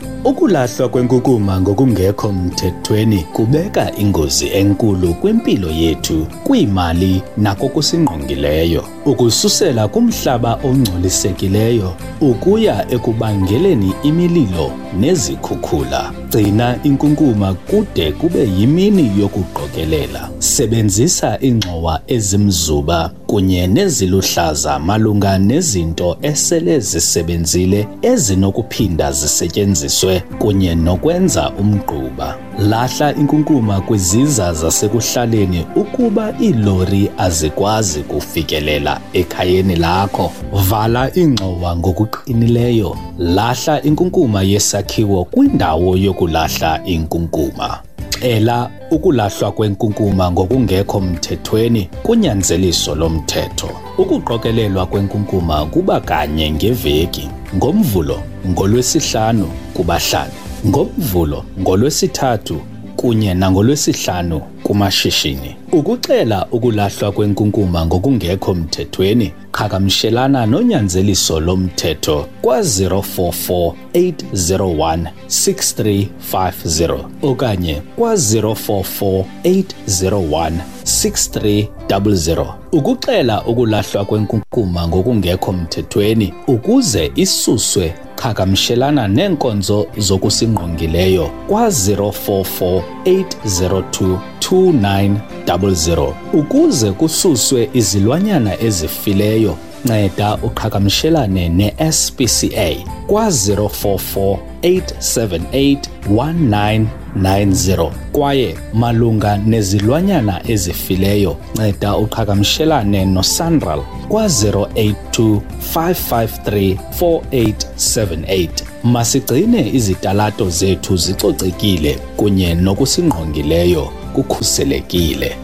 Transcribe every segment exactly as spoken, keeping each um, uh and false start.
Ukulahlwa kwenkukuma ngokungekho mthethweni kubeka ingozi enkulu kwimpilo yethu, kwimali nakokusingqongileyo. Ukususela kumhlaba ongcolisekileyo ukuya ekubangeleni imililo nezikhukhula. Gcina inkunkuma kude kube yimini yokuqokelela. Sebenzisa ingxowa ezimzuba kunye neziluhlaza malunga nezinto esele zisebenzile ezinokuphinda zisetyenziswe kunye nokwenza umgquba. Lahla inkunkuma kwiziza zasekuhlaleni ukuba iilori azikwazi kufikelela ekhayeni lakho. Vala ingxowa ngokuqinileyo. Lahla inkunkuma yesakhiwo kwindawo yokulahla inkunkuma. Xela ukulahlwa kwenkunkuma ngokungekho mthethweni kunyanzeliso lomthetho. Ukuqokelelwa kwenkunkuma kuba kanye ngeveki, ngoMvulo, ngoLwesihlanu kubahlali, ngoMvulo, ngoLwesithathu kunye nangoLwesihlanu kumashishini. Ukuxela ukulahlwa kwenkunkuma ngokungekho mthethweni, qhagamshelana nonyanzeliso lomthetho kwa zero four four eight zero one six three five zero okanye kwa zero four four eight zero one six three zero zero. Ukuxela ukulahlwa kwenkunkuma ngokungekho mthethweni ukuze isuswe, qhagamshelana neenkonzo zokusingqongileyo kwa zero four four eight zero two two nine zero zero. Ukuze kususwe izilwanyana ezifileyo, nceda uqhagamshelane ne-S P C A kwa zero four four eight seven eight one nine nine zero. Kwaye malunga nezilwanyana ezifileyo, nceda uqhagamshelane no-SANRAL kwa zero eight two five five three four eight seven eight. Masigcine izitalato zethu zicocekile kunye nokusingqongileyo kukhuselekile.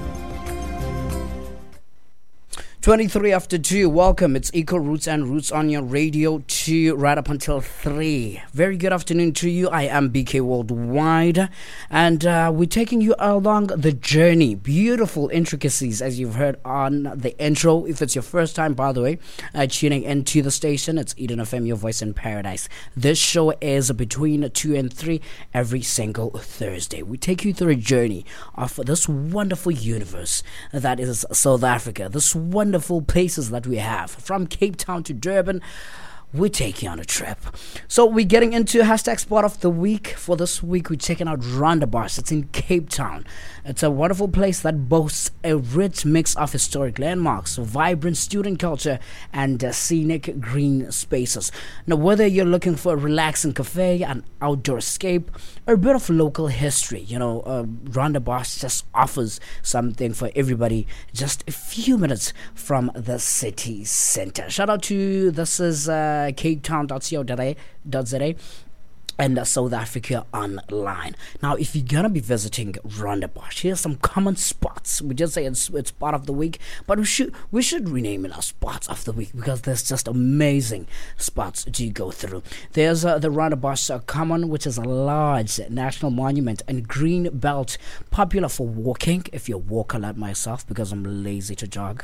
twenty-three after two. Welcome. It's Eco Roots and Roots on your radio two right up until three. Very good afternoon to you. I am B K Worldwide, and uh, we're taking you along the journey. Beautiful intricacies, as you've heard on the intro. If it's your first time, by the way, uh, tuning into the station, it's Eden F M, your voice in paradise. This show is between two and three every single Thursday. We take you through a journey of this wonderful universe that is South Africa. This wonderful places that we have, from Cape Town to Durban. We take you on a trip. So we're getting into hashtag spot of the week. For this week, we're checking out Rondebosch. It's in Cape Town. It's a wonderful place that boasts a rich mix of historic landmarks, vibrant student culture, and uh, scenic green spaces. Now, whether you're looking for a relaxing cafe, an outdoor escape, or a bit of local history, you know, uh, Rondebosch just offers something for everybody, just a few minutes from the city center. Shout out to, this is uh, cape town dot co dot za and uh, South Africa Online. Now, if you're gonna be visiting Rondebosch, here's some common spots. We just say it's it's spot of the week, but we should we should rename it as spots of the week because there's just amazing spots to go through. There's uh, the Rondebosch uh, Common, which is a large national monument and green belt, popular for walking. If you're a walker like myself, because I'm lazy to jog,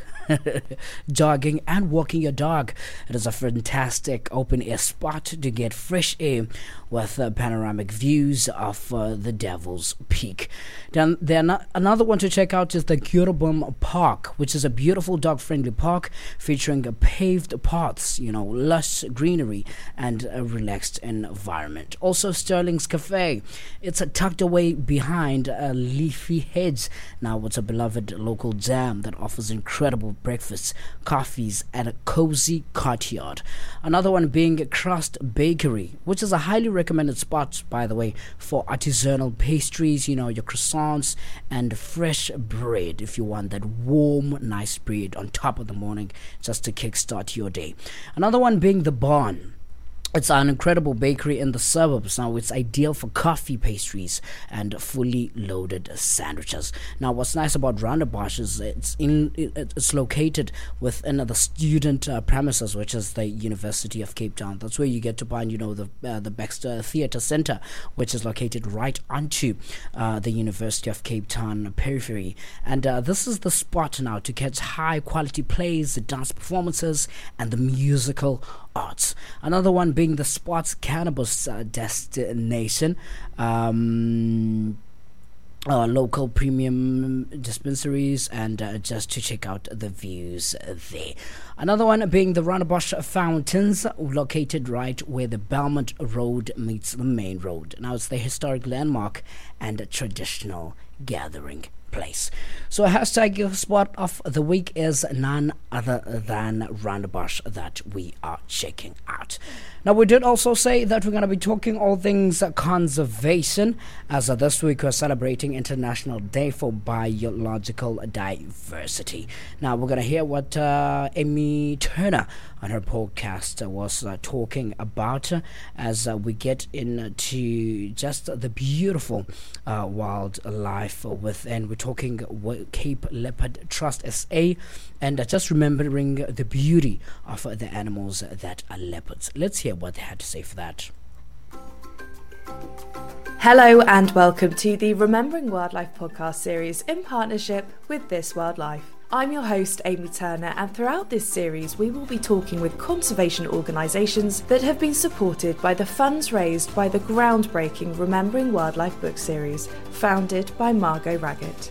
jogging and walking your dog. It is a fantastic open air spot to get fresh air with uh, panoramic views of uh, the Devil's Peak. Then, then uh, another one to check out is the Gurubum Park, which is a beautiful dog-friendly park featuring uh, paved paths, you know, lush greenery and a relaxed environment. Also, Sterling's Cafe. It's uh, tucked away behind uh, leafy hedge. Now, it's a beloved local jam that offers incredible breakfasts, coffees, and a cozy courtyard. Another one being Crust Bakery, which is a highly recommended spot, by the way, for artisanal pastries, you know, your croissants and fresh bread if you want that warm, nice bread on top of the morning just to kickstart your day. Another one being The Barn. It's an incredible bakery in the suburbs. Now, it's ideal for coffee pastries and fully loaded sandwiches. Now, what's nice about Rondebosch is it's in it's located within the student uh, premises, which is the University of Cape Town. That's where you get to find, you know, the uh, the Baxter Theatre Centre, which is located right onto uh, the University of Cape Town periphery. And uh, this is the spot now to catch high quality plays, the dance performances, and the musical arts. Another one being the sports cannabis uh, destination. Um... Uh, local premium dispensaries and uh, just to check out the views there. Another one being the Rondebosch Fountains, located right where the Belmont Road meets the main road. Now it's the historic landmark and a traditional gathering place. So hashtag spot of the week is none other than Rondebosch that we are checking out. Now, we did also say that we're going to be talking all things conservation, as uh, this week we're celebrating International Day for Biological Diversity. Now, we're going to hear what uh, Amy Turner on her podcast uh, was uh, talking about uh, as uh, we get into just the beautiful uh, wildlife within. We're talking w- Cape Leopard Trust S A and uh, just remembering the beauty of uh, the animals that are leopards. Let's hear what they had to say for that. Hello and welcome to the Remembering Wildlife podcast series in partnership with This Wildlife. I'm your host Amy Turner, and throughout this series we will be talking with conservation organisations that have been supported by the funds raised by the groundbreaking Remembering Wildlife book series founded by Margot Raggett.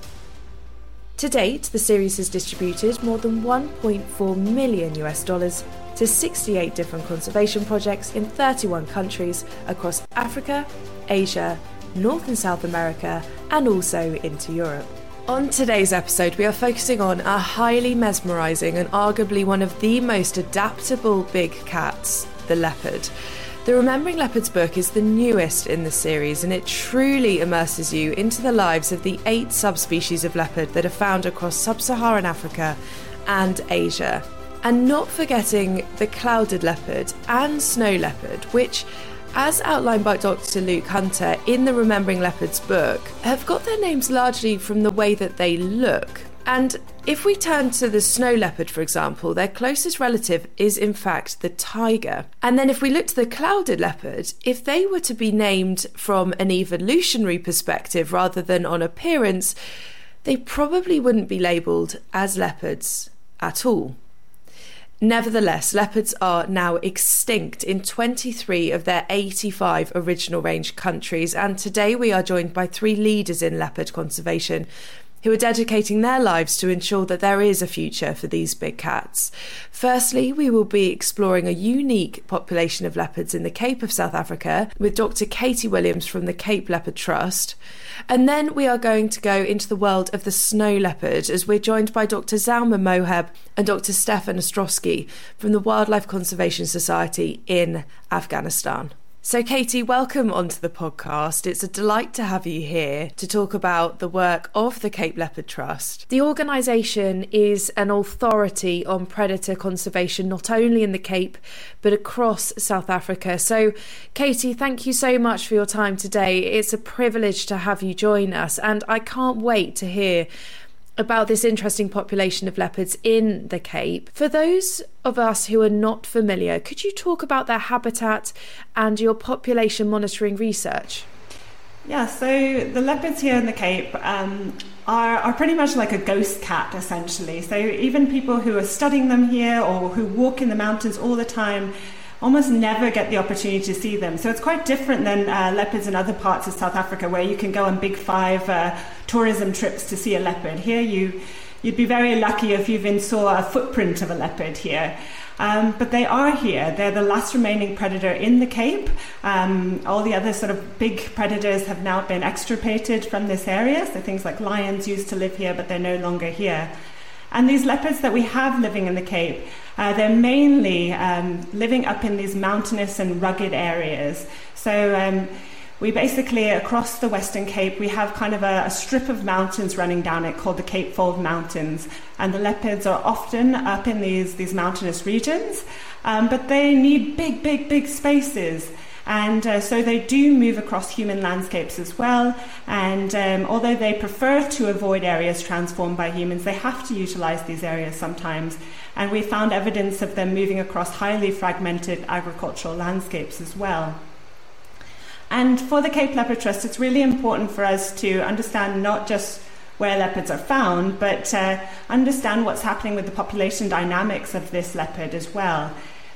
To date, the series has distributed more than one point four million US dollars to sixty-eight different conservation projects in thirty-one countries across Africa, Asia, North and South America, and also into Europe. On today's episode, we are focusing on a highly mesmerising and arguably one of the most adaptable big cats, the leopard. The Remembering Leopards book is the newest in the series, and it truly immerses you into the lives of the eight subspecies of leopard that are found across sub-Saharan Africa and Asia. And not forgetting the clouded leopard and snow leopard, which, as outlined by Doctor Luke Hunter in the Remembering Leopards book, have got their names largely from the way that they look. And if we turn to the snow leopard, for example, their closest relative is in fact the tiger. And then if we look to the clouded leopard, if they were to be named from an evolutionary perspective rather than on appearance, they probably wouldn't be labelled as leopards at all. Nevertheless, leopards are now extinct in twenty-three of their eighty-five original range countries, and today we are joined by three leaders in leopard conservation who are dedicating their lives to ensure that there is a future for these big cats. Firstly, we will be exploring a unique population of leopards in the Cape of South Africa with Doctor Katie Williams from the Cape Leopard Trust. And then we are going to go into the world of the snow leopard as we're joined by Doctor Zalma Moheb and Doctor Stefan Ostrowski from the Wildlife Conservation Society in Afghanistan. So Katie, welcome onto the podcast. It's a delight to have you here to talk about the work of the Cape Leopard Trust. The organisation is an authority on predator conservation, not only in the Cape, but across South Africa. So Katie, thank you so much for your time today. It's a privilege to have you join us, and I can't wait to hear about this interesting population of leopards in the Cape. For those of us who are not familiar, could you talk about their habitat and your population monitoring research? Yeah, so the leopards here in the Cape um, are, are pretty much like a ghost cat, essentially. So even people who are studying them here or who walk in the mountains all the time almost never get the opportunity to see them. So it's quite different than uh, leopards in other parts of South Africa where you can go on big five uh, tourism trips to see a leopard. Here you, you'd be very lucky if you even saw a footprint of a leopard here. Um, but they are here. They're the last remaining predator in the Cape. Um, all the other sort of big predators have now been extirpated from this area. So things like lions used to live here, but they're no longer here. And these leopards that we have living in the Cape, uh, they're mainly um, living up in these mountainous and rugged areas. So um, we basically, across the Western Cape, we have kind of a, a strip of mountains running down it called the Cape Fold Mountains. And the leopards are often up in these, these mountainous regions, um, but they need big, big, big spaces. And uh, so they do move across human landscapes as well. And um, although they prefer to avoid areas transformed by humans, they have to utilize these areas sometimes. And we found evidence of them moving across highly fragmented agricultural landscapes as well. And for the Cape Leopard Trust, it's really important for us to understand not just where leopards are found, but uh, understand what's happening with the population dynamics of this leopard as well.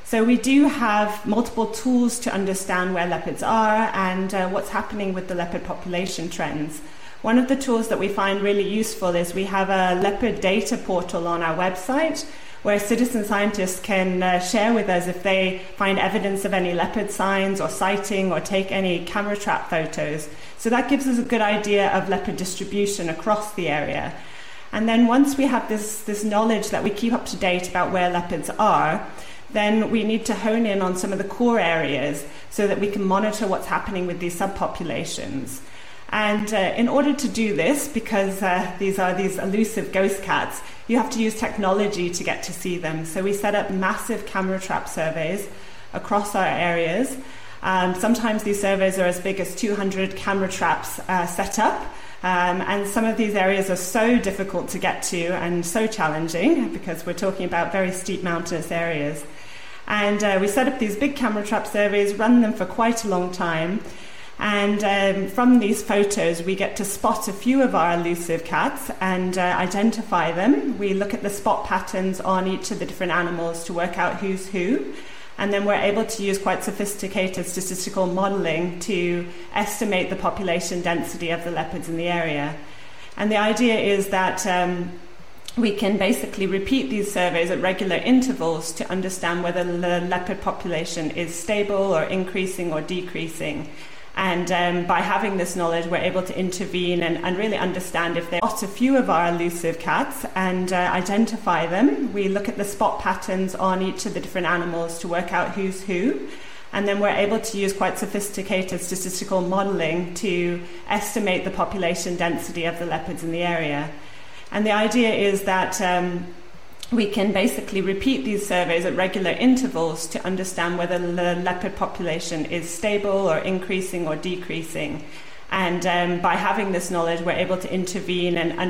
So we do have multiple tools to understand where leopards are and uh, what's happening with the leopard population trends. One of the tools that we find really useful is we have a leopard data portal on our website where citizen scientists can uh, share with us if they find evidence of any leopard signs or sighting or take any camera trap photos. So that gives us a good idea of leopard distribution across the area. And then once we have this, this knowledge that we keep up to date about where leopards are, then we need to hone in on some of the core areas so that we can monitor what's happening with these subpopulations. And uh, in order to do this, because uh, these are these elusive ghost cats, you have to use technology to get to see them. So we set up massive camera trap surveys across our areas. Um, sometimes these surveys are as big as two hundred camera traps uh, set up. Um, and some of these areas are so difficult to get to and so challenging because we're talking about very steep mountainous areas. And uh, we set up these big camera trap surveys, run them for quite a long time. And um, from these photos, we get to spot a few of our elusive cats and uh, identify them. We look at the spot patterns on each of the different animals to work out who's who. And then we're able to use quite sophisticated statistical modeling to estimate the population density of the leopards in the area. And the idea is that um, we can basically repeat these surveys at regular intervals to understand whether the leopard population is stable or increasing or decreasing. And um, by having this knowledge, we're able to intervene and, and really understand if there are a few of our elusive cats and uh, identify them. We look at the spot patterns on each of the different animals to work out who's who. And then we're able to use quite sophisticated statistical modeling to estimate the population density of the leopards in the area. And the idea is that um, we can basically repeat these surveys at regular intervals to understand whether the leopard population is stable or increasing or decreasing. And um, by having this knowledge, we're able to intervene and, and